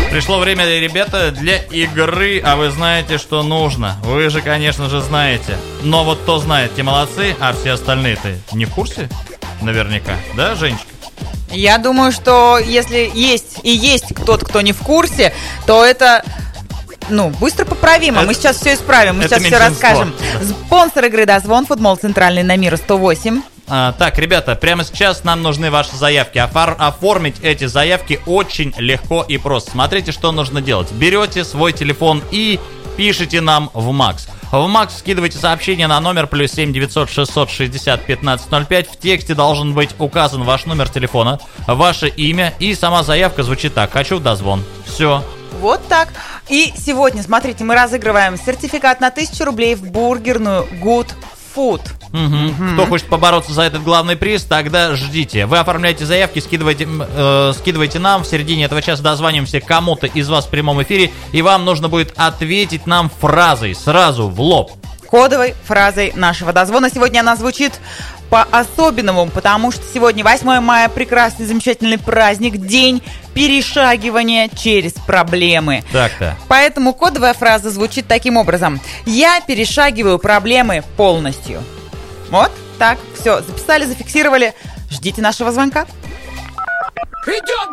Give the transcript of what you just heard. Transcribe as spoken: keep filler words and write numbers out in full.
Пришло время, ребята, для игры, а вы знаете, что нужно. Вы же, конечно же, знаете. Но вот кто знает, те молодцы, а все остальные-то не в курсе? Наверняка, да, Женечка? Я думаю, что если есть и есть кто-то, кто не в курсе, то это... Ну, быстро поправимо. Это, мы сейчас все исправим, мы сейчас все расскажем. Спонсор игры «Дозвон», футбол «Центральный» на Мира сто восемь. А, так, ребята, прямо сейчас нам нужны ваши заявки. Офор- оформить эти заявки очень легко и просто. Смотрите, что нужно делать. Берете свой телефон и пишите нам в Макс. В Макс скидывайте сообщение на номер плюс семь девятьсот шестьсот шестьдесят пятнадцать ноль пять. В тексте должен быть указан ваш номер телефона, ваше имя, и сама заявка звучит так: «Хочу дозвон». Все. Вот так. И сегодня, смотрите, мы разыгрываем сертификат на тысячу рублей в бургерную Good Food. Угу. Mm-hmm. Кто хочет побороться за этот главный приз, тогда ждите. Вы оформляете заявки, скидывайте, э, скидывайте нам. В середине этого часа дозвонимся кому-то из вас в прямом эфире, и вам нужно будет ответить нам фразой сразу в лоб. Кодовой фразой нашего дозвона. Сегодня она звучит по-особенному, потому что сегодня восьмое мая, прекрасный, замечательный праздник, день перешагивания через проблемы. Так-то. Поэтому кодовая фраза звучит таким образом: я перешагиваю проблемы полностью. Вот так, все, записали, зафиксировали. Ждите нашего звонка. Идет